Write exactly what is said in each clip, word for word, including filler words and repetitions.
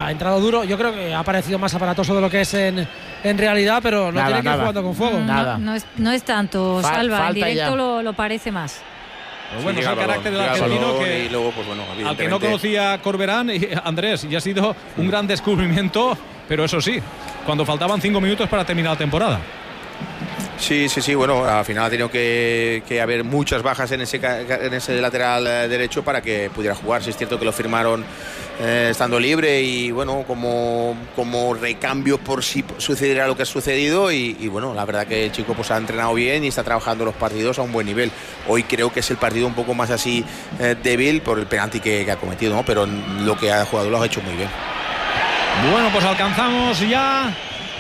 ha entrado duro. Yo creo que ha parecido más aparatoso de lo que es en, en realidad, pero no nada, tiene que ir jugando con fuego. No, no, es, no es tanto, Fa Salva, en directo lo, lo parece más. Pero bueno, sí, es el carácter del argentino que, y luego, pues bueno, al que no conocía Corberán, y Andrés, y ha sido un gran descubrimiento, pero eso sí, cuando faltaban cinco minutos para terminar la temporada. Sí, sí, sí, bueno, al final ha tenido que, que haber muchas bajas en ese, en ese lateral derecho para que pudiera jugar. Sí, es cierto que lo firmaron eh, estando libre y bueno, como, como recambio por si sucediera lo que ha sucedido y, y bueno, la verdad que el chico pues ha entrenado bien y está trabajando los partidos a un buen nivel. Hoy creo que es el partido un poco más así eh, débil por el penalti que, que ha cometido, ¿no? Pero lo que ha jugado lo ha hecho muy bien. Bueno, pues alcanzamos ya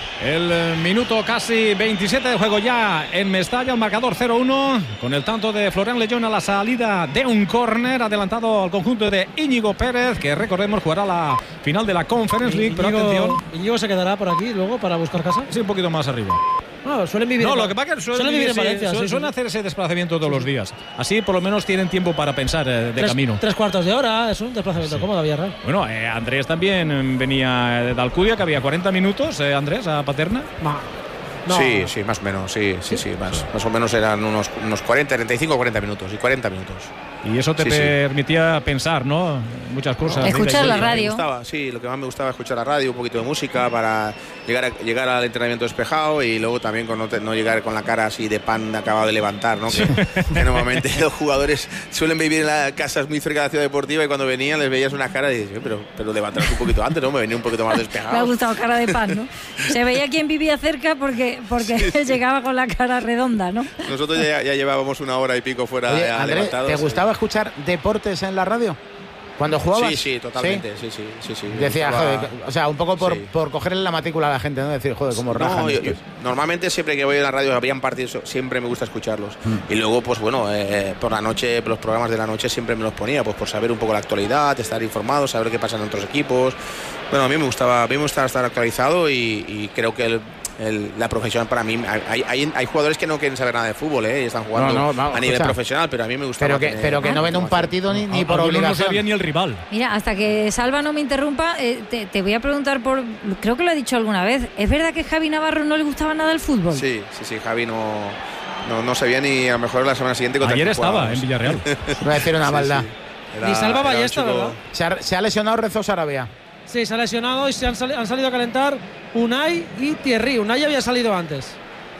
el minuto casi veintisiete de juego ya en Mestalla, un marcador cero uno con el tanto de Florian León a la salida de un córner adelantado al conjunto de Íñigo Pérez, que recordemos jugará la final de la Conference League. Pero atención, Íñigo se quedará por aquí luego para buscar casa. Sí, un poquito más arriba. No, suelen vivir no, en, lo que pasa es que suelen, suelen vivir en Valencia. Suelen, sí, suelen sí. hacer ese desplazamiento todos los días. Así por lo menos tienen tiempo para pensar eh, de tres, camino. Tres cuartos de hora, es un desplazamiento sí. cómodo, Villarreal. Bueno, eh, Andrés también venía de Alcudia, que había cuarenta minutos, eh, Andrés, a Paterna. No. No. Sí, sí, más o menos, sí, sí, sí, más, más o menos eran unos, unos cuarenta, treinta y cinco, cuarenta minutos y cuarenta minutos. Y eso te sí, permitía sí. pensar, ¿no? Muchas cosas. Escuchar la radio. Me gustaba, sí, lo que más me gustaba escuchar la radio, un poquito de música para llegar, a, llegar al entrenamiento despejado y luego también con no, te, no llegar con la cara así de pan acabado de levantar, ¿no? Que, que normalmente los jugadores suelen vivir en las casas muy cerca de la ciudad deportiva y cuando venían les veías una cara y dices, pero, pero levantaros un poquito antes, ¿no? Me venía un poquito más despejado. Me ha gustado cara de pan, ¿no? Se veía quién vivía cerca porque, porque sí, sí. llegaba con la cara redonda, ¿no? Nosotros ya, ya llevábamos una hora y pico fuera. Oye, Andrés, ¿te gustaba sí. escuchar deportes en la radio? ¿Cuando jugabas? Sí, sí, totalmente, sí, sí, sí, sí. Decía, joder, o sea, un poco por, sí. por cogerle la matrícula a la gente, ¿no? Decir, joder, cómo rajan. No, yo, yo, normalmente siempre que voy a la radio, habían partidos, siempre me gusta escucharlos. Mm. Y luego, pues bueno, eh, por la noche, por los programas de la noche siempre me los ponía, pues por saber un poco la actualidad, estar informado, saber qué pasa en otros equipos. Bueno, a mí me gustaba, a mí me gusta estar actualizado y, y creo que el, el, la profesión para mí, hay, hay, hay jugadores que no quieren saber nada de fútbol, ¿eh? Y están jugando no, no, vamos, a nivel escucha. profesional, pero a mí me gusta. Pero que, tener, pero que no ven un partido ni, ni por obligación. No sabía ni el rival. Mira, hasta que Salva no me interrumpa, eh, te, te voy a preguntar por, creo que lo he dicho alguna vez, ¿es verdad que Javi Navarro no le gustaba nada el fútbol? Sí, sí, sí, Javi no, no, no sabía ni a lo mejor la semana siguiente. Ayer estaba en Villarreal. Voy a decir una maldad. Sí, sí. Era, y Salva Ballesta, ¿verdad? Se ha, se ha lesionado Rezo Sarabia. Sí, se ha lesionado y se han, sali han salido a calentar Unai y Thierry. Unai había salido antes.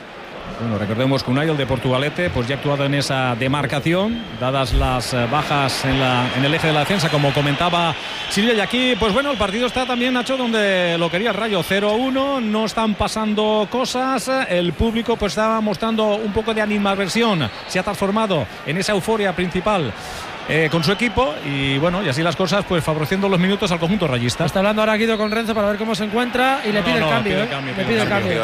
Bueno, recordemos que Unai, el de Portugalete, pues ya ha actuado en esa demarcación, dadas las bajas en, la, en el eje de la defensa, como comentaba Silvia. Y aquí, pues bueno, el partido está también, Nacho, donde lo quería el Rayo, cero uno, no están pasando cosas, el público pues estaba mostrando un poco de animadversión, se ha transformado en esa euforia principal Eh, con su equipo y bueno, y así las cosas, pues favoreciendo los minutos al conjunto rayista. Está hablando ahora Guido con Renzo para ver cómo se encuentra y le pide, no, no, el, cambio, pide ¿eh? el cambio. Le pide el cambio.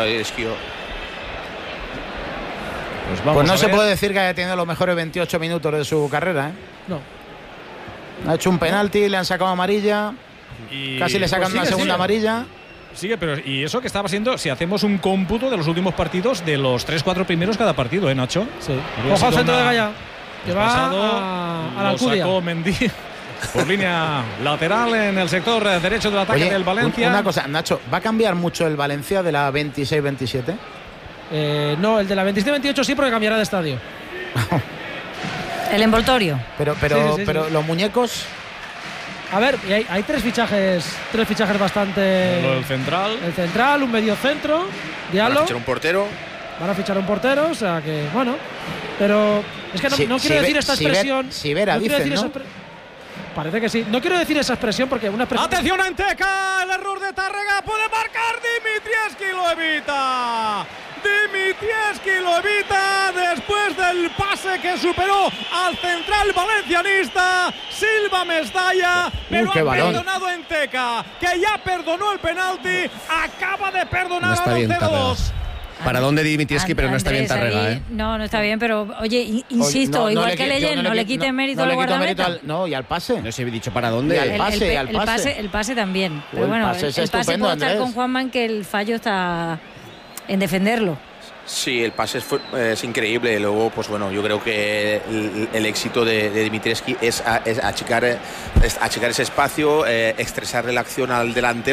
Pues, vamos pues no se puede decir que haya tenido los mejores veintiocho minutos de su carrera, ¿eh? No. Ha hecho un penalti, le han sacado amarilla, y casi le sacan pues sigue, una segunda sigue. amarilla. Sigue, pero y eso que estaba siendo, si hacemos un cómputo de los últimos partidos, de los tres cuatro primeros cada partido, ¿eh, Nacho? Sí. Ojo al centro de Gaya. Que va pasado, a, a la Alcudia. Sacó Mendy por línea lateral en el sector derecho del ataque. Oye, del Valencia. Una cosa, Nacho, ¿va a cambiar mucho el Valencia de la veintiséis veintisiete? Eh, no, el de la veintiséis veintiocho sí, porque cambiará de estadio. El envoltorio. Pero, pero, sí, sí, sí, pero sí. los muñecos. A ver, y hay, hay tres fichajes, tres fichajes bastante. El central. El central, un medio centro, Diallo. Van a fichar un portero. Van a fichar un portero, o sea que, bueno. Pero es que no, si, no quiero si decir ve, esta si expresión. Ver, si Vera no dicen, ¿no? Parece que sí. No quiero decir esa expresión porque una expresión. ¡Atención a Enteca! El error de Tárrega. Puede marcar. Dimitrievski lo evita. Dimitrievski lo evita después del pase que superó al central valencianista Silva Mestalla, pero uh, ha balón. perdonado Enteca, que ya perdonó el penalti, acaba de perdonar no a los cero dos. Para dónde Dimitrievski, pero no está bien Tárrega, ¿eh? No, no está bien, pero oye, insisto, oye, no, igual no que Leyen, no, no le quiten mérito no al le guardameta. Al, no, y al pase. No os he dicho para dónde. Y al pase, el, el, y al el, pase. pase. El pase también. Pero el bueno, pase el, el pase puede estar con Juanma en que el fallo está en defenderlo. Sí, el pase es, es increíble. Luego, pues bueno, yo creo que el, el éxito de, de Dimitrievski es, a, es achicar, es achicar ese espacio, eh, estresarle la acción al delantero.